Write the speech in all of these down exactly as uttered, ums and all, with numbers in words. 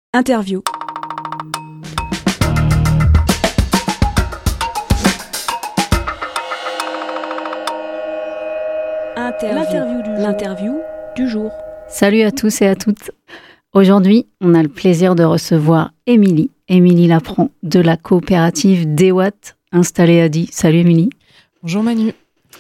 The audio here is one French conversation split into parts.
Interview. Interview. L'interview du jour. L'interview du jour. Salut à tous et à toutes. Aujourd'hui, on a le plaisir de recevoir Émilie. Émilie Lapran de la coopérative DeWatt, installée à Die. Salut Émilie. Bonjour Manu.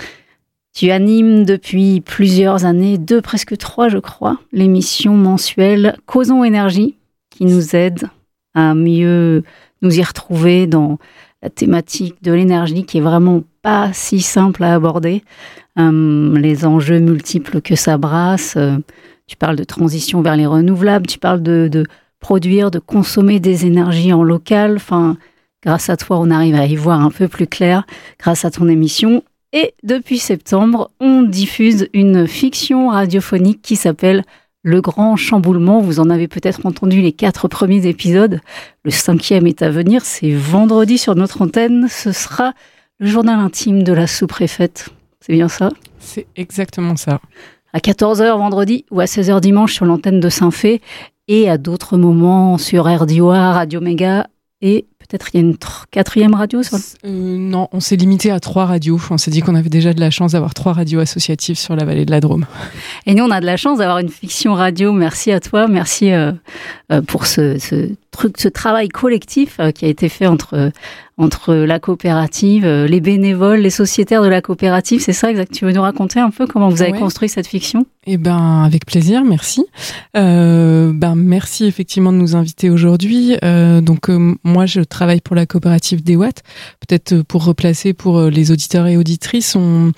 Tu animes depuis plusieurs années, deux, presque trois je crois, l'émission mensuelle Causons Énergie, qui nous aide à mieux nous y retrouver dans la thématique de l'énergie qui est vraiment pas si simple à aborder. Euh, les enjeux multiples que ça brasse. Euh, tu parles de transition vers les renouvelables, tu parles de, de produire, de consommer des énergies en local. Enfin, grâce à toi, on arrive à y voir un peu plus clair grâce à ton émission. Et depuis septembre, on diffuse une fiction radiophonique qui s'appelle Le Grand Chamboulement. Vous en avez peut-être entendu les quatre premiers épisodes. Le cinquième est à venir, c'est vendredi sur notre antenne. Ce sera le journal intime de la sous-préfète. C'est bien ça ? C'est exactement ça. À quatorze heures vendredi ou à seize heures dimanche sur l'antenne de Saint-Fé et à d'autres moments sur R D O A, Radio Méga et peut-être il y a une tr- quatrième radio sur... euh, Non, on s'est limité à trois radios. On s'est dit qu'on avait déjà de la chance d'avoir trois radios associatives sur la vallée de la Drôme. Et nous, on a de la chance d'avoir une fiction radio. Merci à toi. Merci euh, euh, pour ce, ce truc, ce travail collectif euh, qui a été fait entre... Euh, entre la coopérative, les bénévoles, les sociétaires de la coopérative. C'est ça exact. Tu veux nous raconter un peu comment vous avez ouais. construit cette fiction ? Eh ben, avec plaisir, merci. Euh, ben, merci effectivement de nous inviter aujourd'hui. Euh, donc, euh, moi, je travaille pour la coopérative DeWatt. Peut-être pour replacer pour les auditeurs et auditrices, on,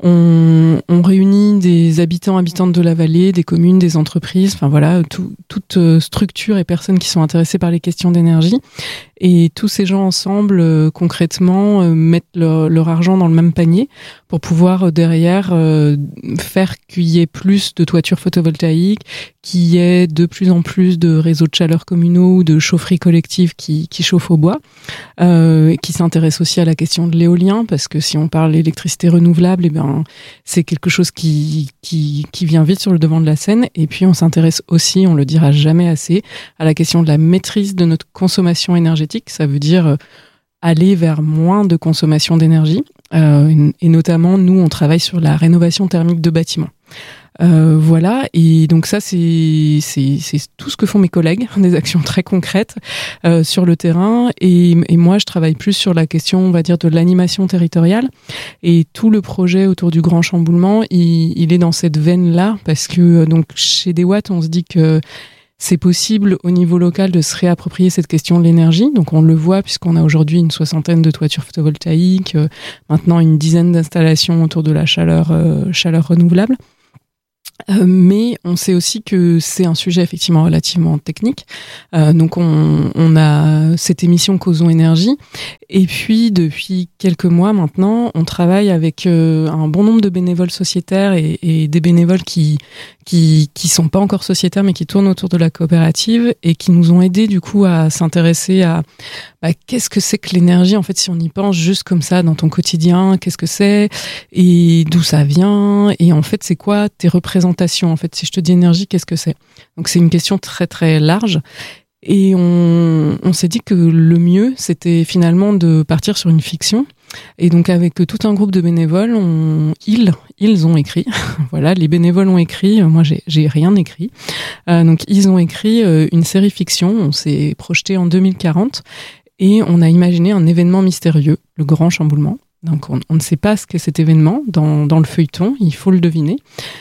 on, on réunit des habitants, habitantes de la vallée, des communes, des entreprises, enfin voilà, tout, toute structure et personnes qui sont intéressées par les questions d'énergie. Et tous ces gens ensemble, euh, concrètement, euh, mettent leur, leur argent dans le même panier pour pouvoir euh, derrière euh, faire qu'il y ait plus de toitures photovoltaïques, qu'il y ait de plus en plus de réseaux de chaleur communaux ou de chaufferies collectives qui, qui chauffent au bois, euh, qui s'intéressent aussi à la question de l'éolien, parce que si on parle d'électricité renouvelable, eh ben, c'est quelque chose qui, qui, qui vient vite sur le devant de la scène. Et puis on s'intéresse aussi, on le dira jamais assez, à la question de la maîtrise de notre consommation énergétique. Ça veut dire aller vers moins de consommation d'énergie. Euh, et notamment, nous, on travaille sur la rénovation thermique de bâtiments. Euh, voilà, et donc ça, c'est, c'est, c'est tout ce que font mes collègues, des actions très concrètes euh, sur le terrain. Et, et moi, je travaille plus sur la question, on va dire, de l'animation territoriale. Et tout le projet autour du Grand Chamboulement, il, il est dans cette veine-là, parce que donc chez DeWatt, on se dit que c'est possible au niveau local de se réapproprier cette question de l'énergie. Donc on le voit puisqu'on a aujourd'hui une soixantaine de toitures photovoltaïques, euh, maintenant une dizaine d'installations autour de la chaleur, euh, chaleur renouvelable. Euh, mais on sait aussi que c'est un sujet effectivement relativement technique. Euh, donc on, on a cette émission Causons Énergie. Et puis depuis quelques mois maintenant, on travaille avec euh, un bon nombre de bénévoles sociétaires et, et des bénévoles qui qui qui sont pas encore sociétaires mais qui tournent autour de la coopérative et qui nous ont aidés du coup à s'intéresser à bah, qu'est-ce que c'est que l'énergie en fait si on y pense juste comme ça dans ton quotidien, qu'est-ce que c'est et d'où ça vient et en fait c'est quoi tes représentations en fait si je te dis énergie qu'est-ce que c'est. Donc c'est une question très très large. Et on, on s'est dit que le mieux, c'était finalement de partir sur une fiction. Et donc avec tout un groupe de bénévoles, on, ils, ils ont écrit. Voilà, les bénévoles ont écrit. Moi, j'ai, j'ai rien écrit. Euh, donc ils ont écrit euh, une série fiction. On s'est projeté en deux mille quarante et on a imaginé un événement mystérieux, le Grand Chamboulement. Donc on, on ne sait pas ce qu'est cet événement dans, dans le feuilleton. Il faut le deviner.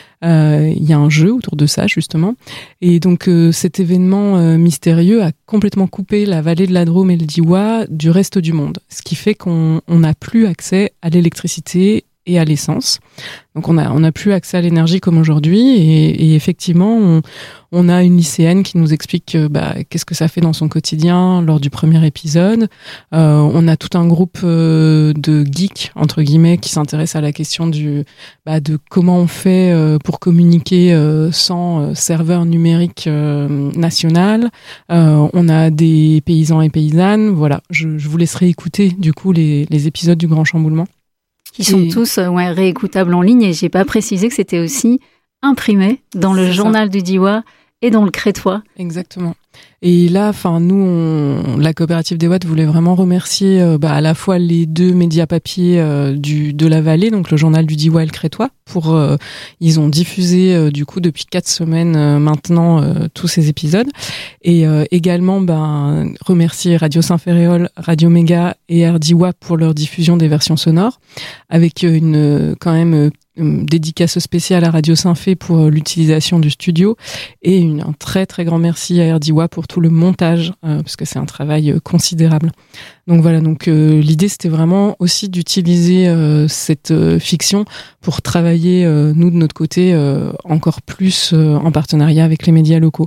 Euh, il y a un jeu autour de ça justement et donc euh, cet événement euh, mystérieux a complètement coupé la vallée de la Drôme et le Diois du reste du monde, ce qui fait qu'on n'a plus accès à l'électricité et à l'essence. Donc on a on a plus accès à l'énergie comme aujourd'hui et, et effectivement on, on a une lycéenne qui nous explique euh, bah, qu'est-ce que ça fait dans son quotidien lors du premier épisode. Euh, on a tout un groupe euh, de geeks entre guillemets qui s'intéressent à la question du bah, de comment on fait euh, pour communiquer euh, sans euh, serveur numérique euh, national. Euh, on a des paysans et paysannes. Voilà, je, je vous laisserai écouter du coup les, les épisodes du Grand Chamboulement. Qui sont et... tous ouais, réécoutables en ligne et j'ai pas précisé que c'était aussi imprimé dans le C'est le journal ça. du Diois et dans le Crétois. Exactement. Et là, enfin, nous, on, la coopérative des Watts voulait vraiment remercier euh, bah, à la fois les deux médias papier euh, du de la vallée, donc le journal du Diois et le Crétois, pour euh, ils ont diffusé euh, du coup depuis quatre semaines euh, maintenant euh, tous ces épisodes, et euh, également ben remercier Radio Saint-Ferréol, Radio Méga et R Diois pour leur diffusion des versions sonores, avec une quand même une dédicace spéciale à Radio Saint-Fé pour l'utilisation du studio, et une, un très très grand merci à R Diois pour tout le montage, euh, parce que c'est un travail euh, considérable. Donc voilà, donc euh, l'idée c'était vraiment aussi d'utiliser euh, cette euh, fiction pour travailler euh, nous de notre côté euh, encore plus euh, en partenariat avec les médias locaux.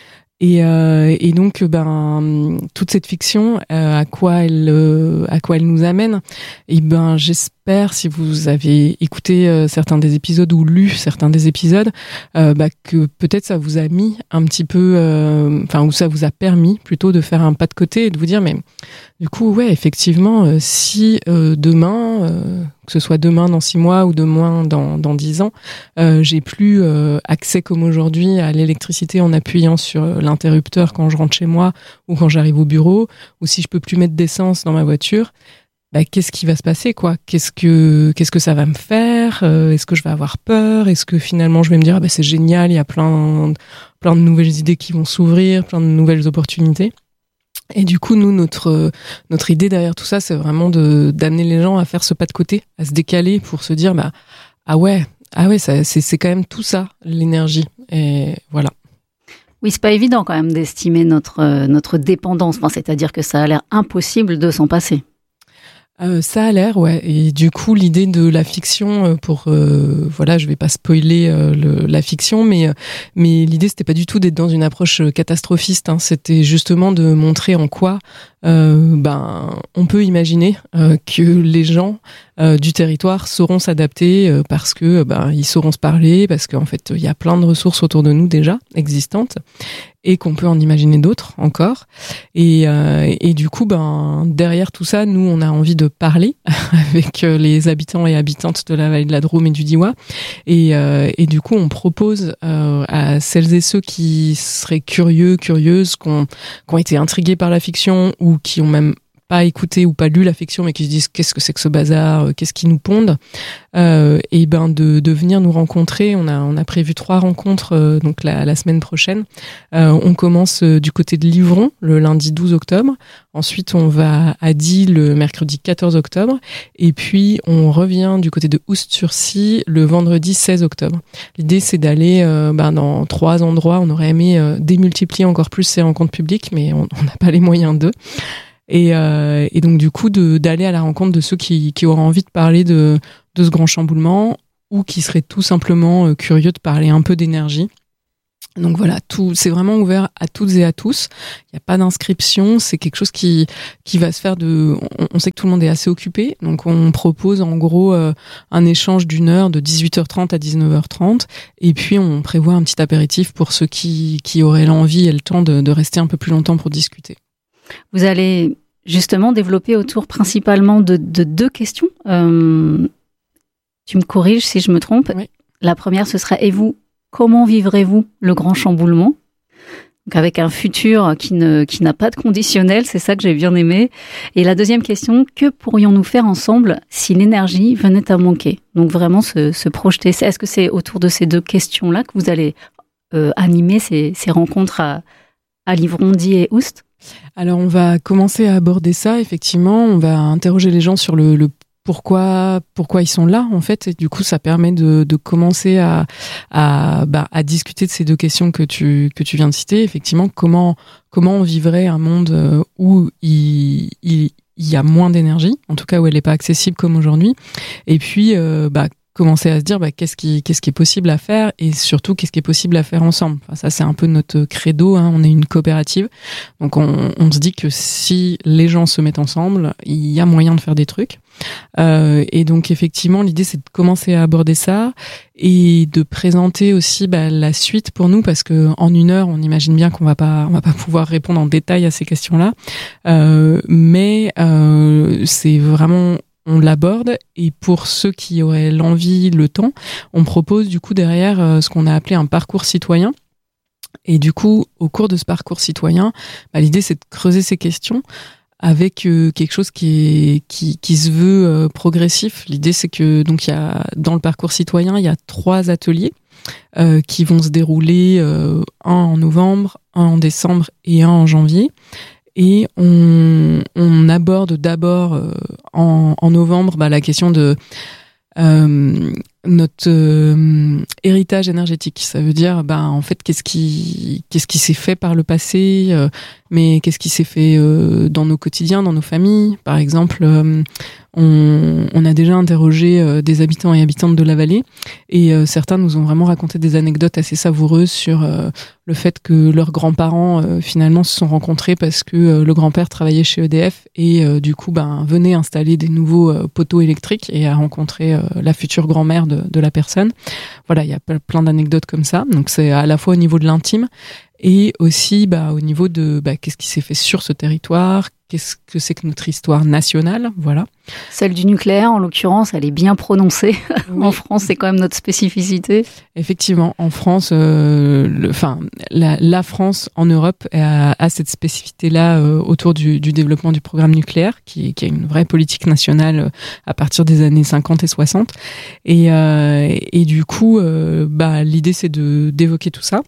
Et, euh, et donc, ben, toute cette fiction, euh, à quoi elle, euh, à quoi elle nous amène. Et ben, j'espère, si vous avez écouté euh, certains des épisodes ou lu certains des épisodes, euh, bah, que peut-être ça vous a mis un petit peu, enfin, euh, ou ça vous a permis plutôt de faire un pas de côté et de vous dire, mais du coup, ouais, effectivement, euh, si euh, demain, euh, que ce soit demain dans six mois ou demain dans dans dix ans, euh, j'ai plus euh, accès comme aujourd'hui à l'électricité en appuyant sur l'interrupteur quand je rentre chez moi ou quand j'arrive au bureau, ou si je peux plus mettre d'essence dans ma voiture, bah, qu'est-ce qui va se passer, quoi? Qu'est-ce que qu'est-ce que ça va me faire? euh, Est-ce que je vais avoir peur? Est-ce que finalement je vais me dire ah bah c'est génial, il y a plein plein de nouvelles idées qui vont s'ouvrir, plein de nouvelles opportunités? Et du coup, nous, notre notre idée derrière tout ça, c'est vraiment de d'amener les gens à faire ce pas de côté, à se décaler pour se dire bah ah ouais, ah ouais, ça, c'est c'est quand même tout ça, l'énergie. Et voilà. Oui, c'est pas évident quand même d'estimer notre euh, notre dépendance. Enfin, c'est-à-dire que ça a l'air impossible de s'en passer. Euh, ça a l'air, ouais. Et du coup, l'idée de la fiction, pour euh, voilà, je vais pas spoiler euh, le, la fiction, mais mais l'idée c'était pas du tout d'être dans une approche catastrophiste. Hein. C'était justement de montrer en quoi euh, ben on peut imaginer euh, que les gens euh, du territoire sauront s'adapter euh, parce que ben ils sauront se parler, parce qu'en fait il y a plein de ressources autour de nous déjà existantes, et qu'on peut en imaginer d'autres encore. Et, euh, et du coup, ben derrière tout ça, nous, on a envie de parler avec les habitants et habitantes de la vallée de la Drôme et du Diois. Et, euh, et du coup, on propose euh, à celles et ceux qui seraient curieux, curieuses, qui ont, qui ont été intrigués par la fiction ou qui ont même pas écouté ou pas lu la fiction, mais qui se disent qu'est-ce que c'est que ce bazar, qu'est-ce qui nous pondent, euh, et ben de, de venir nous rencontrer. On a on a prévu trois rencontres euh, donc la, la semaine prochaine. Euh, on commence euh, du côté de Livron le lundi douze octobre. Ensuite on va à Die le mercredi quatorze octobre, et puis on revient du côté de Oust-sur-Scie le vendredi seize octobre. L'idée c'est d'aller euh, ben dans trois endroits. On aurait aimé euh, démultiplier encore plus ces rencontres publiques, mais on n'a pas les moyens d'eux. Et, euh, et donc du coup de d'aller à la rencontre de ceux qui qui auraient envie de parler de de ce grand chamboulement, ou qui seraient tout simplement euh, curieux de parler un peu d'énergie. Donc voilà, tout c'est vraiment ouvert à toutes et à tous. Il n'y a pas d'inscription, c'est quelque chose qui qui va se faire de. On, on sait que tout le monde est assez occupé, donc on propose en gros euh, un échange d'une heure de dix-huit heures trente à dix-neuf heures trente, et puis on prévoit un petit apéritif pour ceux qui qui auraient l'envie et le temps de, de rester un peu plus longtemps pour discuter. Vous allez justement développer autour principalement de, de deux questions. Euh, tu me corriges si je me trompe. Oui. La première, ce sera, et vous, comment vivrez-vous le grand chamboulement ? Donc avec un futur qui ne qui n'a pas de conditionnel, c'est ça que j'ai bien aimé. Et la deuxième question, que pourrions-nous faire ensemble si l'énergie venait à manquer ? Donc vraiment se, se projeter. Est-ce que c'est autour de ces deux questions-là que vous allez euh, animer ces, ces rencontres à, à Livron, Die et Oust ? Alors on va commencer à aborder ça, effectivement. On va interroger les gens sur le, le pourquoi pourquoi ils sont là en fait, et du coup ça permet de, de commencer à à, bah, à discuter de ces deux questions que tu que tu viens de citer. Effectivement, comment comment on vivrait un monde où il, il il y a moins d'énergie, en tout cas où elle n'est pas accessible comme aujourd'hui, et puis euh, bah commencer à se dire bah, qu'est-ce qui qu'est-ce qui est possible à faire, et surtout qu'est-ce qui est possible à faire ensemble. Enfin, ça c'est un peu notre credo, hein. On est une coopérative, donc on, on se dit que si les gens se mettent ensemble, il y a moyen de faire des trucs. Euh, et donc effectivement l'idée c'est de commencer à aborder ça et de présenter aussi bah, la suite pour nous, parce que en une heure on imagine bien qu'on va pas on va pas pouvoir répondre en détail à ces questions-là, euh, mais euh, c'est vraiment on l'aborde, et pour ceux qui auraient l'envie, le temps, on propose du coup derrière euh, ce qu'on a appelé un parcours citoyen. Et du coup, au cours de ce parcours citoyen, bah, l'idée c'est de creuser ces questions avec euh, quelque chose qui est qui qui se veut euh, progressif. L'idée c'est que donc il y a dans le parcours citoyen, il y a trois ateliers euh, qui vont se dérouler euh, un en novembre, un en décembre et un en janvier. Et on on aborde d'abord euh, en en novembre bah, la question de euh, notre euh, héritage énergétique. Ça veut dire, bah, en fait, qu'est-ce qui, qu'est-ce qui s'est fait par le passé, euh, mais qu'est-ce qui s'est fait euh, dans nos quotidiens, dans nos familles. Par exemple, euh, on, on a déjà interrogé euh, des habitants et habitantes de la vallée, et euh, certains nous ont vraiment raconté des anecdotes assez savoureuses sur euh, le fait que leurs grands-parents euh, finalement se sont rencontrés parce que euh, le grand-père travaillait chez E D F et euh, du coup, ben, venait installer des nouveaux euh, poteaux électriques et a rencontré euh, la future grand-mère de, de la personne. Voilà, il y a plein d'anecdotes comme ça. Donc c'est à la fois au niveau de l'intime et aussi bah, au niveau de bah, qu'est-ce qui s'est fait sur ce territoire, qu'est-ce que c'est que notre histoire nationale, voilà. Celle du nucléaire, en l'occurrence, elle est bien prononcée. Oui. En France, c'est quand même notre spécificité. Effectivement, en France, euh, le, enfin, la, la France en Europe a, a cette spécificité-là euh, autour du, du développement du programme nucléaire, qui, qui a une vraie politique nationale euh, à partir des années cinquante et soixante. Et, euh, et du coup, euh, bah, l'idée, c'est de d'évoquer tout ça.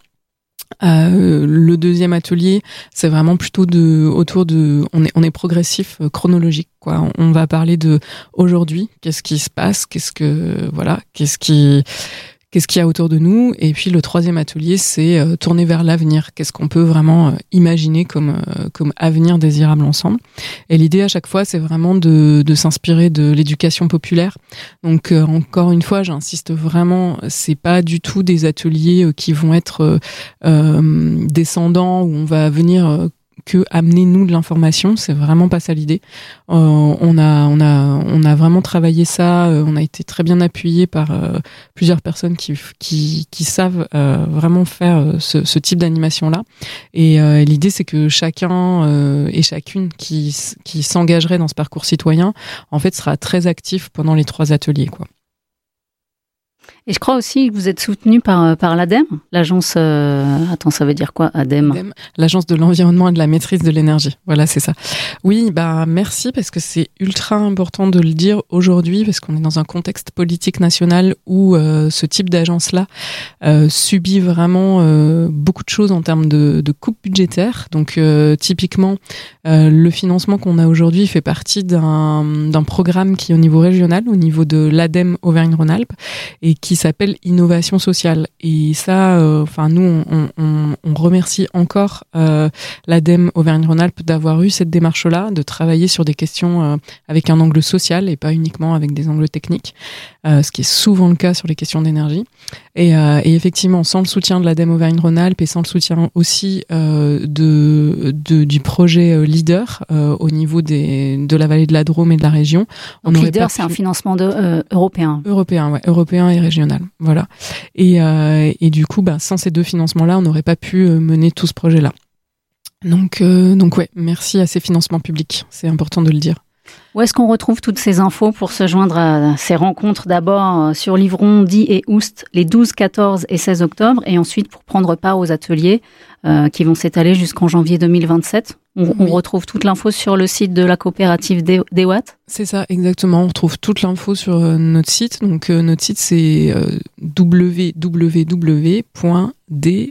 Euh, le deuxième atelier, c'est vraiment plutôt de autour de, on est on est progressif, euh, chronologique quoi. On, on va parler de aujourd'hui, qu'est-ce qui se passe, qu'est-ce que voilà, qu'est-ce qui qu'est-ce qu'il y a autour de nous. Et puis le troisième atelier, c'est euh, tourner vers l'avenir. Qu'est-ce qu'on peut vraiment euh, imaginer comme euh, comme avenir désirable ensemble. Et l'idée à chaque fois, c'est vraiment de de s'inspirer de l'éducation populaire. Donc euh, encore une fois, j'insiste vraiment, c'est pas du tout des ateliers euh, qui vont être euh, euh, descendants où on va venir euh, que amener nous de l'information, c'est vraiment pas ça l'idée. Euh, on a on a on a vraiment travaillé ça, euh, on a été très bien appuyé par euh, plusieurs personnes qui qui qui savent euh, vraiment faire euh, ce, ce type d'animation là. Et euh, l'idée c'est que chacun euh, et chacune qui qui s'engagerait dans ce parcours citoyen, en fait, sera très actif pendant les trois ateliers quoi. Et je crois aussi que vous êtes soutenu par, par l'A D E M, l'agence... Euh... Attends, ça veut dire quoi, A D E M ? A D E M, l'agence de l'environnement et de la maîtrise de l'énergie. Voilà, c'est ça. Oui, bah merci, parce que c'est ultra important de le dire aujourd'hui, parce qu'on est dans un contexte politique national où euh, ce type d'agence-là euh, subit vraiment euh, beaucoup de choses en termes de, de coupes budgétaires. Donc, euh, typiquement, euh, le financement qu'on a aujourd'hui fait partie d'un, d'un programme qui est au niveau régional, au niveau de l'A D E M Auvergne-Rhône-Alpes, et qui s'appelle Innovation Sociale. Et ça, enfin euh, nous, on, on, on remercie encore euh, l'A D E M Auvergne-Rhône-Alpes d'avoir eu cette démarche-là, de travailler sur des questions euh, avec un angle social et pas uniquement avec des angles techniques, euh, ce qui est souvent le cas sur les questions d'énergie. Et, euh, et effectivement, sans le soutien de l'A D E M Auvergne-Rhône-Alpes et sans le soutien aussi euh, de, de du projet Leader euh, au niveau des de la vallée de la Drôme et de la région, on Donc Leader, c'est pu... un financement de, euh, européen. Européen, ouais, européen et régional, voilà. Et euh, et du coup, bah, sans ces deux financements-là, on n'aurait pas pu mener tout ce projet-là. Donc euh, donc ouais, merci à ces financements publics, c'est important de le dire. Où est-ce qu'on retrouve toutes ces infos pour se joindre à ces rencontres, d'abord sur Livron, Die et Oust, les douze, quatorze et seize octobre, et ensuite pour prendre part aux ateliers euh, qui vont s'étaler jusqu'en janvier deux mille vingt-sept? On, oui. on retrouve toute l'info sur le site de la coopérative DeWatt? C'est ça, exactement. On retrouve toute l'info sur euh, notre site. Donc euh, notre site, c'est euh, w w w point d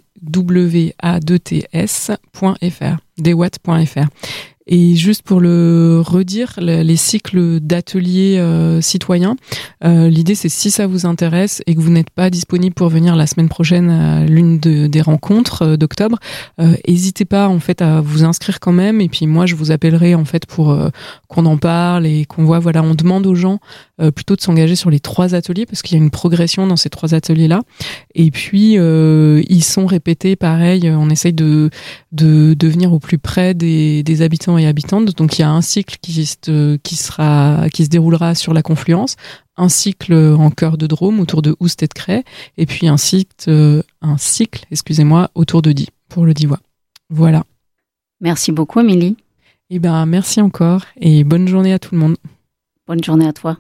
w a d t s point f r, dewatt point f r. Et juste pour le redire, les cycles d'ateliers euh, citoyens, euh, l'idée c'est si ça vous intéresse et que vous n'êtes pas disponible pour venir la semaine prochaine à l'une de, des rencontres euh, d'octobre, n'hésitez euh, pas en fait à vous inscrire quand même. Et puis moi je vous appellerai en fait pour euh, qu'on en parle et qu'on voit. Voilà, on demande aux gens euh, plutôt de s'engager sur les trois ateliers parce qu'il y a une progression dans ces trois ateliers là. Et puis euh, ils sont répétés, pareil. On essaye de de, de venir au plus près des, des habitants et habitantes. Donc il y a un cycle qui se, qui sera, qui se déroulera sur la confluence, un cycle en cœur de Drôme autour de Oust et de Cray, et puis un cycle, un cycle, excusez-moi, autour de Die pour le Diois. Voilà. Merci beaucoup, Amélie. Eh ben merci encore et bonne journée à tout le monde. Bonne journée à toi.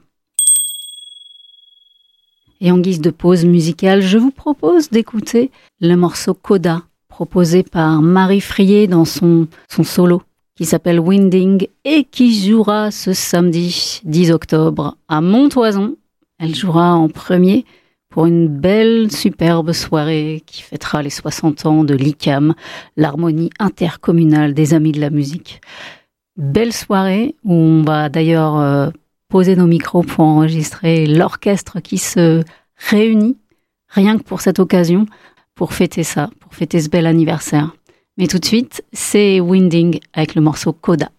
Et en guise de pause musicale, je vous propose d'écouter le morceau Coda, proposé par Marie Frier dans son, son solo qui s'appelle Winding et qui jouera ce samedi dix octobre à Montoison. Elle jouera en premier pour une belle, superbe soirée qui fêtera les soixante ans de l'I C A M, l'harmonie intercommunale des Amis de la musique. Belle soirée où on va d'ailleurs euh, poser nos micros pour enregistrer l'orchestre qui se réunit rien que pour cette occasion, pour fêter ça, pour fêter ce bel anniversaire. Mais tout de suite, c'est Winding avec le morceau Coda.